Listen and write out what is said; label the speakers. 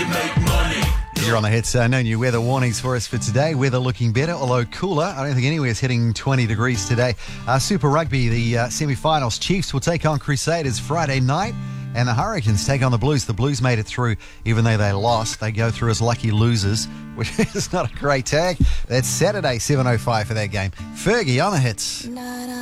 Speaker 1: You're on the hits. No new weather warnings for us for today. Weather looking better, although cooler. I don't think anywhere's hitting 20 degrees today. Super Rugby, the semi-finals. Chiefs will take on Crusaders Friday night, and the Hurricanes take on the Blues. The Blues made it through, even though they lost. They go through as lucky losers, which is not a great tag. That's Saturday, 7:05 for that game. Fergie on the hits.